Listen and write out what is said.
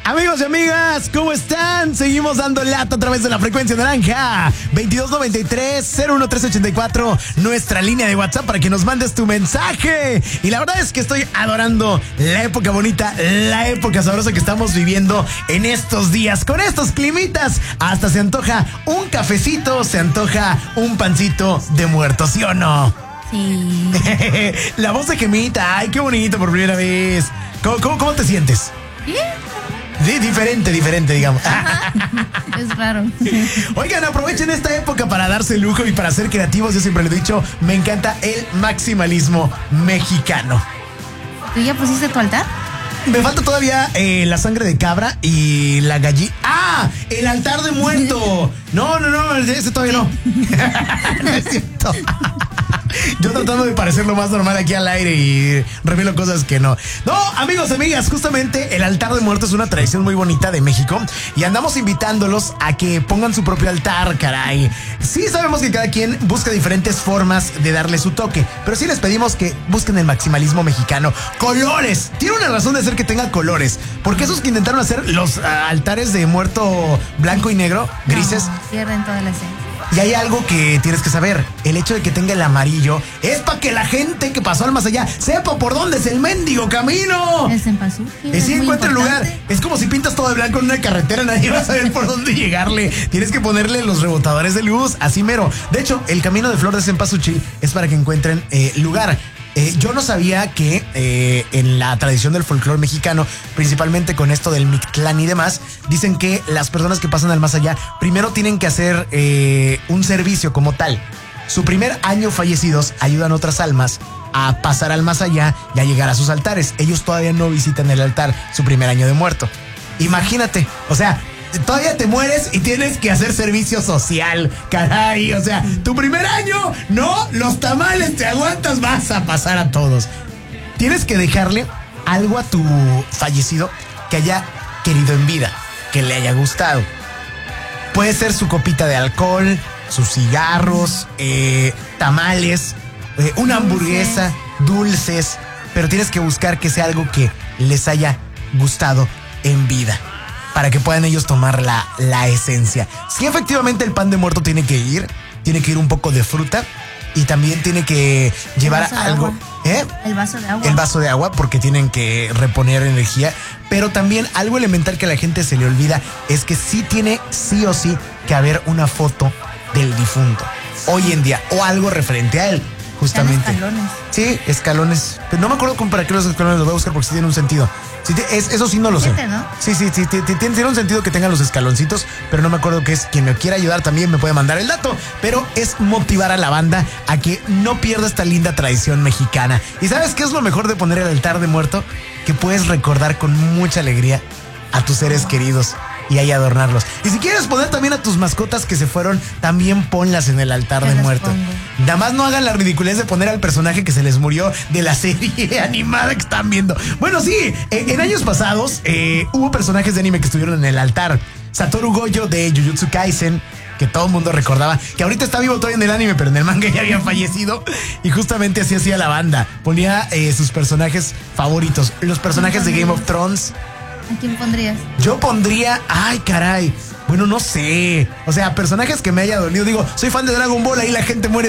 Amigos y amigas, ¿cómo están? Seguimos dando lata a través de la frecuencia naranja 2293-01384, nuestra línea de WhatsApp para que nos mandes tu mensaje. Y la verdad es que estoy adorando la época bonita, la época sabrosa que estamos viviendo en estos días. Con estos climitas, hasta se antoja un cafecito, se antoja un pancito de muerto, ¿sí o no? Sí. La voz de Gemita, ay, qué bonito por primera vez. ¿Cómo te sientes? Bien. Sí, diferente, digamos. Es raro. Oigan, aprovechen esta época para darse el lujo y para ser creativos. Yo siempre lo he dicho, me encanta el maximalismo mexicano. ¿Tú ya pusiste tu altar? Me falta todavía la sangre de cabra y la gallina. ¡Ah! ¡El altar de muerto! No, ese todavía no. No es cierto. Yo tratando de parecer lo más normal aquí al aire y revelo cosas que no. No, amigos, amigas, justamente el altar de muerto es una tradición muy bonita de México y andamos invitándolos a que pongan su propio altar, caray. Sí sabemos que cada quien busca diferentes formas de darle su toque, pero sí les pedimos que busquen el maximalismo mexicano. ¡Colores! Tiene una razón de ser que tenga colores, porque esos que intentaron hacer los altares de muerto blanco y negro, grises, no, pierden toda la esencia. Y hay algo que tienes que saber. El hecho de que tenga el amarillo es para que la gente que pasó al más allá sepa por dónde es el mendigo camino. El cempasúchil. Sí, encuentra el lugar. Es como si pintas todo de blanco en una carretera, nadie va a saber por dónde llegarle. Tienes que ponerle los rebotadores de luz, así mero. De hecho, el camino de flor de cempasúchil es para que encuentren lugar. Yo no sabía que en la tradición del folclore mexicano, principalmente con esto del Mictlán y demás, dicen que las personas que pasan al más allá primero tienen que hacer un servicio como tal. Su primer año fallecidos ayudan a otras almas a pasar al más allá y a llegar a sus altares. Ellos todavía no visitan el altar su primer año de muerto. Imagínate, o sea, todavía te mueres y tienes que hacer servicio social, caray. O sea, tu primer año, no, los tamales te aguantas, vas a pasar a todos. Tienes que dejarle algo a tu fallecido que haya querido en vida, que le haya gustado. Puede ser su copita de alcohol, sus cigarros, tamales, una hamburguesa, dulces, pero tienes que buscar que sea algo que les haya gustado en vida, para que puedan ellos tomar la esencia. Sí, efectivamente el pan de muerto tiene que ir un poco de fruta y también tiene que llevar algo. El vaso de agua. El vaso de agua, porque tienen que reponer energía. Pero también algo elemental que a la gente se le olvida es que sí o sí que haber una foto del difunto hoy en día o algo referente a él. Justamente. Escalones. Sí, escalones. Pero no me acuerdo para qué los escalones, los voy a buscar porque sí tienen un sentido. Sí, eso sí no lo sé. ¿no? Sí, tiene un sentido que tengan los escaloncitos, pero no me acuerdo qué es. Quien me quiera ayudar también me puede mandar el dato. Pero es motivar a la banda a que no pierda esta linda tradición mexicana. ¿Y sabes qué es lo mejor de poner el altar de muerto? Que puedes recordar con mucha alegría a tus seres queridos y ahí adornarlos. Y si quieres poner también a tus mascotas que se fueron, también ponlas en el altar de muerto. Nada más no hagan la ridiculez de poner al personaje que se les murió de la serie animada que están viendo. Bueno, sí, en años pasados hubo personajes de anime que estuvieron en el altar. Satoru Gojo de Jujutsu Kaisen, que todo el mundo recordaba, que ahorita está vivo todavía en el anime, pero en el manga ya había fallecido. Y justamente así hacía la banda. Ponía sus personajes favoritos. Los personajes de Game of Thrones. ¿A quién pondrías? Yo pondría, ay caray, bueno, no sé, o sea, personajes que me haya dolido. Digo, soy fan de Dragon Ball, ahí la gente muere